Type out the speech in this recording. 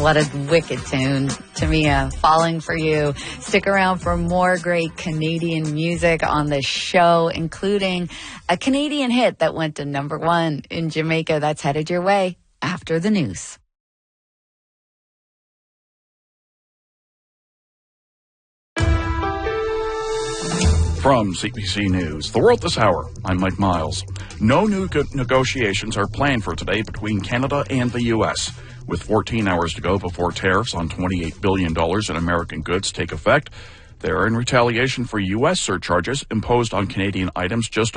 What a wicked tune. Tamia, Falling for You. Stick around for more great Canadian music on the show, including a Canadian hit that went to #1 in Jamaica. That's headed your way after the news. From CBC News, The World This Hour, I'm Mike Miles. No new negotiations are planned for today between Canada and the U.S. With 14 hours to go before tariffs on $28 billion in American goods take effect, they are in retaliation for U.S. surcharges imposed on Canadian items just